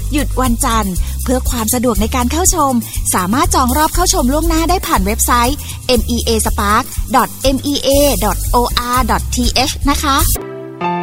หยุดวันจันทร์เพื่อความสะดวกในการเข้าชมสามารถจองรอบเข้าชมล่วงหน้าได้ผ่านเว็บไซต์ measpark.mea.or.th นะคะ